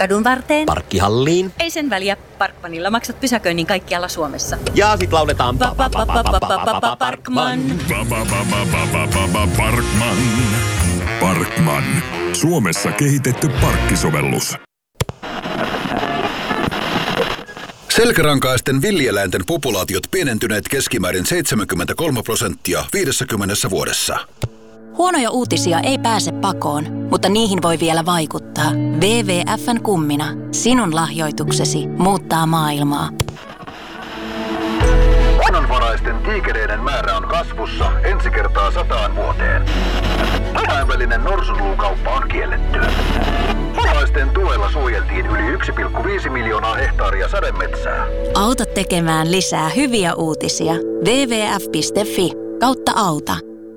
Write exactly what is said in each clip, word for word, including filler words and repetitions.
Kadun varteen. Parkkihalliin. Ei sen väliä. Parkmanilla maksat pysäköinnin kaikkialla Suomessa. Ja sit lauletaan Parkman. Parkman. Parkman. Suomessa kehitetty parkkisovellus. Selkärankaisten villieläinten populaatiot pienentyneet keskimäärin seitsemänkymmentäkolme prosenttia viidessäkymmenessä vuodessa. Huonoja uutisia ei pääse pakoon, mutta niihin voi vielä vaikuttaa. W W F:n kummina. Sinun lahjoituksesi muuttaa maailmaa. Luonnonvaraisten tiikereiden määrä on kasvussa ensi kertaa sataan vuoteen. Kansainvälinen norsunluukauppa on kielletty. Suomalaisten tuella suojeltiin yli yksi pilkku viisi miljoonaa hehtaaria sademetsää. Auta tekemään lisää hyviä uutisia. W W F piste F I kautta auta.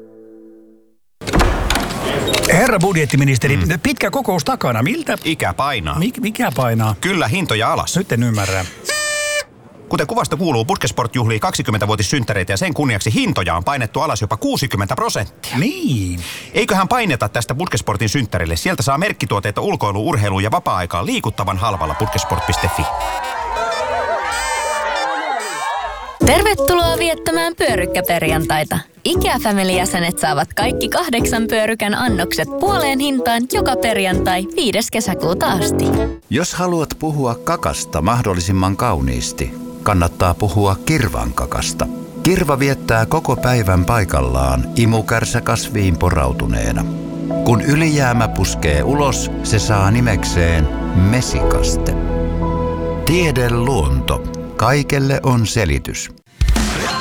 Herra budjettiministeri, mm. pitkä kokous takana. Miltä? Ikä painaa. Mik, mikä painaa? Kyllä, hintoja alas. Nyt en ymmärrä. Kuten kuvasta kuuluu, Putkesport juhlii kaksikymmentävuotissynttäreitä ja sen kunniaksi hintoja on painettu alas jopa kuusikymmentä prosenttia. Niin. Eiköhän paineta tästä Putkesportin synttärille. Sieltä saa merkkituotteita ulkoilu, urheilu ja vapaa-aikaa liikuttavan halvalla putkesport piste F I. Tervetuloa viettämään pyörykkäperjantaita. IKEA Family-jäsenet saavat kaikki kahdeksan pyörykän annokset puoleen hintaan joka perjantai viides kesäkuuta asti. Jos haluat puhua kakasta mahdollisimman kauniisti, kannattaa puhua kirvan kakasta. Kirva viettää koko päivän paikallaan imukärsä kasviin porautuneena. Kun ylijäämä puskee ulos, se saa nimekseen mesikaste. Tiede luonto. Kaikelle on selitys.